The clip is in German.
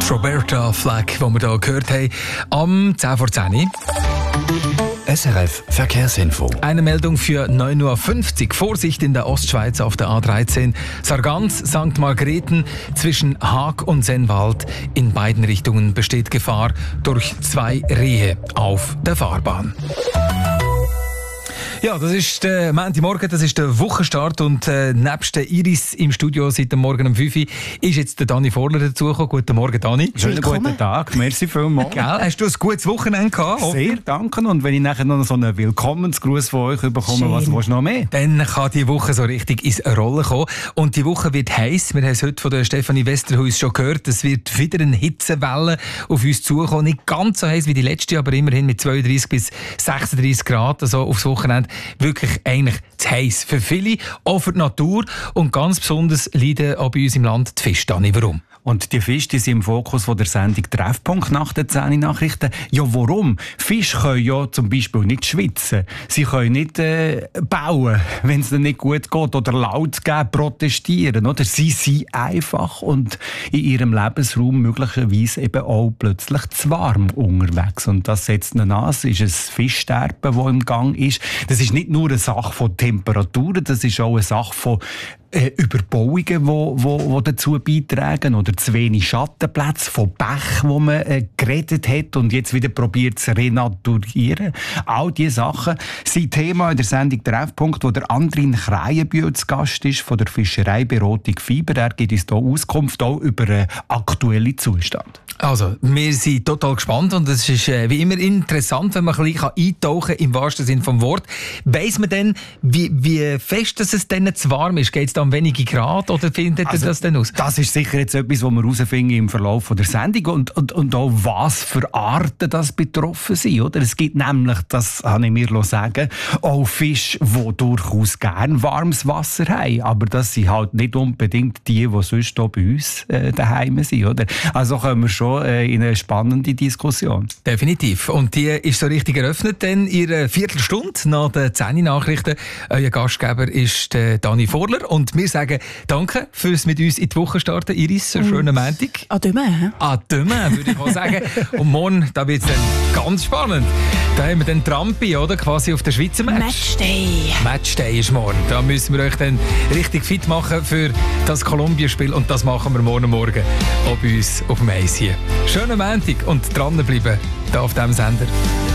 Roberta Flack, die wir hier gehört haben, am 10 vor 10. SRF Verkehrsinfo. Eine Meldung für 9.50 Uhr. Vorsicht in der Ostschweiz auf der A13. Sargans, St. Margrethen zwischen Haag und Sennwald. In beiden Richtungen besteht Gefahr durch 2 Rehe auf der Fahrbahn. Ja, das ist der Montagmorgen, das ist der Wochenstart und nebst der Iris im Studio seit dem Morgen um 5 Uhr ist jetzt der Dani Vorler dazugekommen. Guten Morgen, Dani. Schönen guten Tag, merci vielmals. Hast du ein gutes Wochenende gehabt? Sehr, danke. Und wenn ich nachher noch so einen Willkommensgruß von euch bekomme, was willst du noch mehr? Dann kann die Woche so richtig ins Rollen kommen. Und die Woche wird heiß. Wir haben es heute von der Stefanie Westerhuis schon gehört. Es wird wieder eine Hitzewelle auf uns zukommen. Nicht ganz so heiß wie die letzte, aber immerhin mit 32 bis 36 Grad also aufs Wochenende. Wirklich eigentlich zu heiß für viele, auch für die Natur. Und ganz besonders leiden auch bei uns im Land die Fische. Dani, warum? Und die Fische die sind im Fokus von der Sendung Treffpunkt nach den 10 Nachrichten. Ja, warum? Fische können ja zum Beispiel nicht schwitzen. Sie können nicht bauen, wenn es ihnen nicht gut geht. Oder laut geben, protestieren. Oder? Sie sind einfach und in ihrem Lebensraum möglicherweise eben auch plötzlich zu warm unterwegs. Und das setzt ihnen an. Es ist ein Fischsterben, das im Gang ist. Das ist nicht nur eine Sache von Temperaturen, das ist auch eine Sache von Überbauungen, die dazu beitragen, oder zu wenig Schattenplätze, von Bächen, wo man geredet hat und jetzt wieder probiert zu renaturieren. All diese Sachen sind Thema in der Sendung Treffpunkt, wo der Andrin Kreienbühl zu Gast ist, von der Fischereiberatung Fiber. Er gibt uns hier Auskunft auch über den aktuellen Zustand. Also, wir sind total gespannt und es ist wie immer interessant, wenn man ein bisschen eintauchen kann, im wahrsten Sinne des Wortes. Weiss man denn, wie fest dass es denn zu warm ist? Geht es da um wenige Grad oder findet ihr das denn aus? Das ist sicher jetzt etwas, was wir herausfinden im Verlauf der Sendung und auch was für Arten das betroffen sind. Oder? Es gibt nämlich, das habe ich mir sagen, auch Fische, die durchaus gern warmes Wasser haben. Aber das sind halt nicht unbedingt die sonst hier bei uns daheim sind. Oder? Also kommen wir schon in eine spannende Diskussion. Definitiv. Und die ist so richtig eröffnet, denn in einer Viertelstunde nach den 10 Nachrichten. Euer Gastgeber ist Dani Vorler und wir sagen danke fürs mit uns in die Woche starten. Iris, einen schönen Montag. À demain. À demain, würde ich auch sagen. Und morgen, da wird es dann ganz spannend. Da haben wir den Trampi, oder? Quasi auf der Schweizer Match. Matchday. Matchday ist morgen. Da müssen wir euch dann richtig fit machen für das Kolumbien-Spiel und das machen wir morgen auch bei uns auf dem Eis hier. Schönen Montag und dranbleiben hier auf diesem Sender.